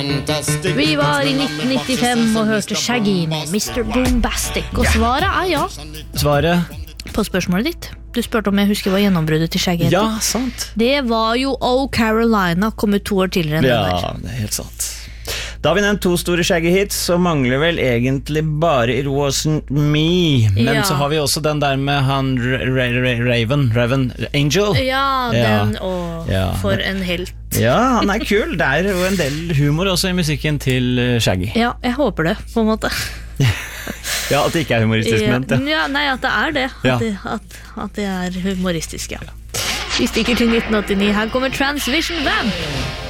Vi var i 1995 og hørte Shaggy med Mr. Boombastic. Og svaret ja. Svaret? På spørsmålet ditt. Du spurte om jeg husker hva gjennombruddet til Shaggy heter. Ja, sant. Det var jo Oh Carolina, kom ut 2 år tidligere enn den der. Ja, det helt sant. Da har vi nevnt 2 store Shaggy-hits, så mangler vel egentlig bare It Wasn't Me. Men så har vi også den der med han Raven Angel. Ja, den, for en helt. Ja, han kul. Det jo en del humor også i musikken til Shaggy. Ja, jeg håper det, på en måte. Ja, at det ikke humoristisk ment. Ja, nei, at det det. At det humoristisk, ja. Vi stikker til 1989. Her kommer Transvision Vamp.